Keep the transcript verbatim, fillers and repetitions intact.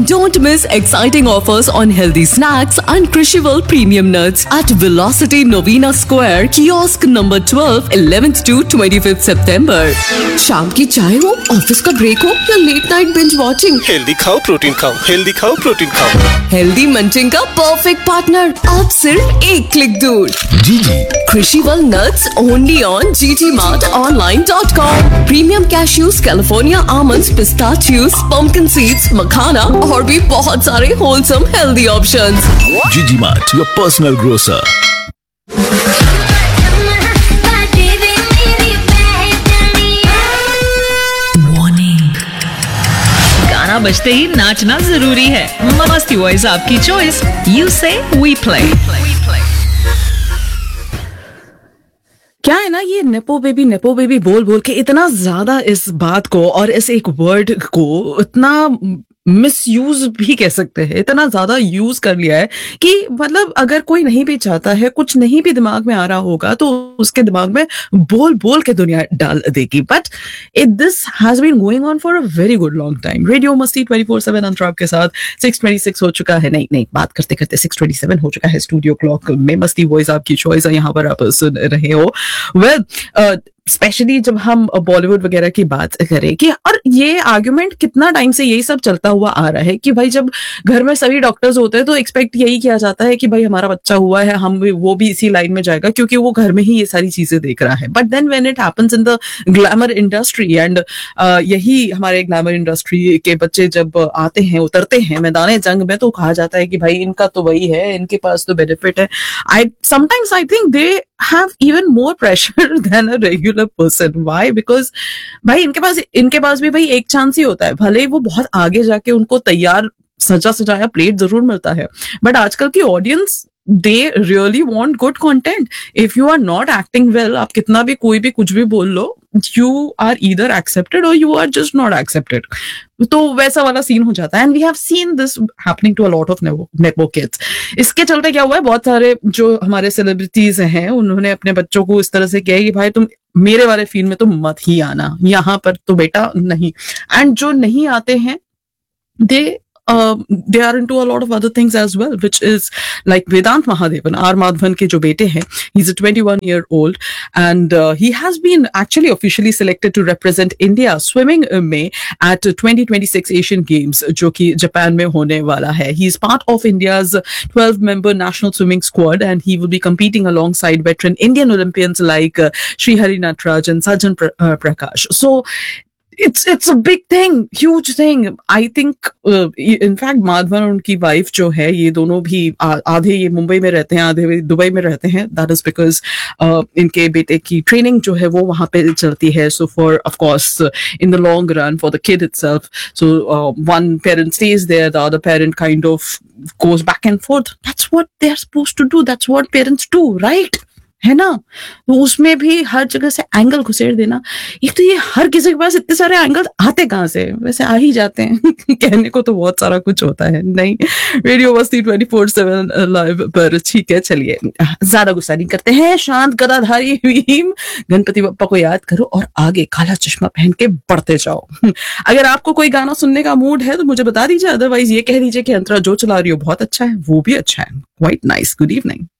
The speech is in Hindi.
And don't miss exciting offers on healthy snacks and Crushable premium nuts at Velocity Novena Square, kiosk number twelve, eleventh to twenty-fifth September. शाम की चाय हो, ऑफिस का ब्रेक हो या late night binge watching, healthy खाओ प्रोटीन खाओ, हेल्दी खाओ प्रोटीन खाओ। हेल्दी मंचिंग का परफेक्ट पार्टनर अब सिर्फ एक क्लिक दूर। जीजी Crushable nuts only on g t mart online dot com. Premium cashews, California almonds, pistachios, pumpkin seeds, मखाना और भी बहुत सारे wholesome healthy options. जीजी मार्ट, योर पर्सनल ग्रोसर। गाना बजते ही नाचना जरूरी है। मस्ती वॉइस आपकी चॉइस, यू से वी प्ले। क्या है ना, ये नेपो बेबी नेपो बेबी बोल बोल के इतना ज्यादा इस बात को और इस एक वर्ड को इतना मिसयूज भी कह सकते हैं, इतना ज्यादा यूज कर लिया है कि मतलब अगर कोई नहीं भी चाहता है, कुछ नहीं भी दिमाग में आ रहा होगा तो उसके दिमाग में बोल बोल के दुनिया डाल देगी। But it this has been going on for a very good long time. Radio मस्ती ट्वेंटी फोर सेवन अंतराब के साथ सिक्स ट्वेंटी सिक्स हो चुका है, नहीं नहीं बात करते करते सिक्स ट्वेंटी सेवन हो चुका है स्टूडियो क्लॉक में। मस्ती वॉइस आपकी चॉइस है, यहाँ पर आप सुन रहे हो। वेल well, स्पेशली uh, जब हम बॉलीवुड वगैरह की बात करें कि, और ये आर्ग्यूमेंट कितना टाइम से यही सब चलता हुआ आ रहा है कि भाई जब घर में सभी डॉक्टर्स होते हैं तो एक्सपेक्ट यही किया जाता है कि भाई हमारा बच्चा हुआ है, हम भी वो भी इसी लाइन में जाएगा क्योंकि वो घर में ही ये सारी चीजें देख रहा है। But then when it happens in the glamour industry and यही हमारे ग्लैमर इंडस्ट्री के बच्चे जब आते हैं, उतरते हैं मैदान जंग में, तो कहा जाता है कि भाई इनका तो वही है, इनके पास तो बेनिफिट है। I sometimes I think they have even more pressure than a regular person. Why? Because भाई इनके पास इनके पास भी भाई एक चांस ही होता है, भले ही वो बहुत आगे जाके उनको तैयार सजा सजाया प्लेट जरूर मिलता है, बट आजकल की audience they really want good content. If you are not acting well, आप कितना भी कोई भी कुछ भी बोल लो, you are either accepted or you are just not accepted. तो वैसा वाला सीन हो जाता है, and we have seen this happening to a lot of nepo kids. इसके चलते क्या हुआ है, बहुत सारे जो हमारे सेलिब्रिटीज हैं उन्होंने अपने बच्चों को इस तरह से किया कि भाई तुम मेरे वाले फील्ड में तो मत ही आना, यहाँ पर तो बेटा नहीं। एंड जो नहीं आते हैं they Uh, they are into a lot of other things as well, which is like Vedant Mahadevan, R. Madhavan के जो बेटे हैं, he's a twenty-one year old and uh, he has been actually officially selected to represent India swimming में at twenty twenty-six Asian Games जो कि जापान में होने वाला है। He is part of India's twelve member national swimming squad and he will be competing alongside veteran Indian Olympians like uh, Srihari Nataraj and Sajan pra- uh, Prakash. So It's it's a big thing, huge thing. I think, uh, in fact, Madhavan और उनकी वाइफ जो है, ये दोनों भी आ, आधे ये मुंबई में रहते हैं, आधे दुबई में रहते हैं. That is because uh, इनके बेटे की ट्रेनिंग जो है वो वहाँ पे चलती है. So for of course, uh, in the long run, for the kid itself, so uh, one parent stays there, the other parent kind of goes back and forth. That's what they're supposed to do. That's what parents do, right? है ना? तो उसमें भी हर जगह से एंगल घुसेड़ देना, एक तो ये हर किसी के पास इतने सारे एंगल आते कहाँ से, वैसे आ ही जाते हैं कहने को तो बहुत सारा कुछ होता है। नहीं, रेडियो मस्ती ट्वेंटी फोर सेवन लाइव पर ठीक है। चलिए ज्यादा गुस्सा नहीं करते हैं, शांत गदाधारी भीम गणपति बप्पा को याद करो और आगे काला चश्मा पहन के बढ़ते जाओ। अगर आपको कोई गाना सुनने का मूड है तो मुझे बता दीजिए, अदरवाइज ये कह दीजिए कि अंतरा जो चला रही हो बहुत अच्छा है, वो भी अच्छा है। Quite nice. Good evening.